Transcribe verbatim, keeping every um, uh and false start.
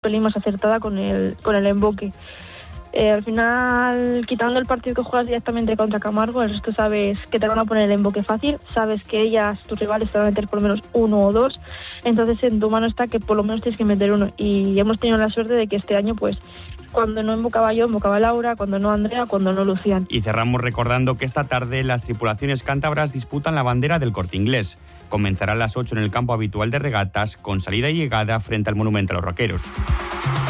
pelín más acertada con el, con el emboque. Eh, al final, quitando el partido que juegas directamente contra Camargo, el resto sabes que te van a poner el emboque fácil, sabes que ellas, tus rivales, te van a meter por lo menos uno o dos, entonces en tu mano está que por lo menos tienes que meter uno. Y hemos tenido la suerte de que este año, pues, cuando no embocaba yo, embocaba Laura, cuando no Andrea, cuando no Lucián. Y cerramos recordando que esta tarde las tripulaciones cántabras disputan la bandera del Corte Inglés. Comenzará a las ocho en el campo habitual de regatas, con salida y llegada frente al Monumento a los Roqueros.